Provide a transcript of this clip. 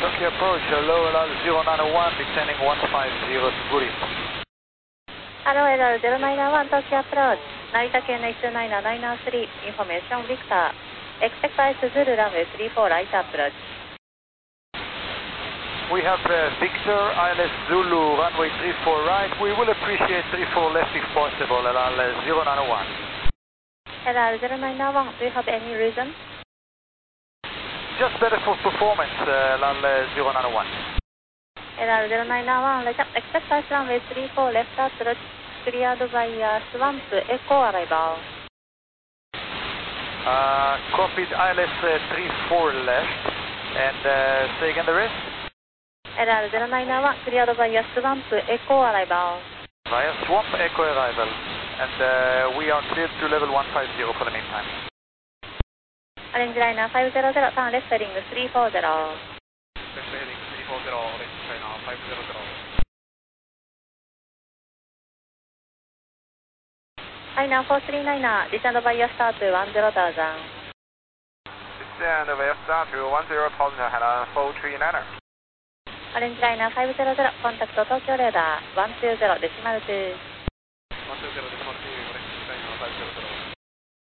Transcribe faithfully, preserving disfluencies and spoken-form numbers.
Tokyo approach, hello, L R zero nine one, descending one five zero to Guri. Hello, L R zero nine one, Tokyo approach, Narita K N two nine nine three, information Victor. Expect ice Zulu runway three four right approach. We have uh, Victor, I L S Zulu, runway three four right. We will appreciate three four left if possible, L R zero nine one. L R zero nine one, do you have any reason? Just better for performance, uh, L R zero nine one. L R zero nine one, expect ice runway three four left approach, cleared by uh, swamp echo arrival. Uh, copied I L S uh, three four left, and uh, say again the rest? L R zero nine one, cleared by uh, swamp echo arrival. Via swamp echo arrival, and uh, we are cleared to level one five zero for the meantime. Orange liner five zero zero, turn left heading three four zero. Left heading three four zero, orange liner five zero zero. Liner four three nine, descend via star to one zero thousand. Descend via star to one zero thousand, Hainan four three nine. Orange liner five zero zero, contact Tokyo radar one two zero decimal two. one two zero decimal two, orange liner five zero zero.